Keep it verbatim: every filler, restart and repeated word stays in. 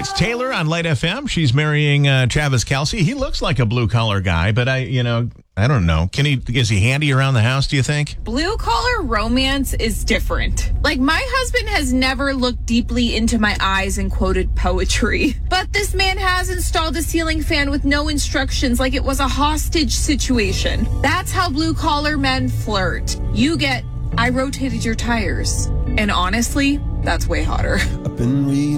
It's Taylor on Light F M. She's marrying uh, Travis Kelce. He looks like a blue-collar guy, but I, you know, I don't know. Can he? Is he handy around the house, do you think? Blue-collar romance is different. Like, my husband has never looked deeply into my eyes and quoted poetry. But this man has installed a ceiling fan with no instructions, like it was a hostage situation. That's how blue-collar men flirt. You get, I rotated your tires. And honestly, that's way hotter. I've been reading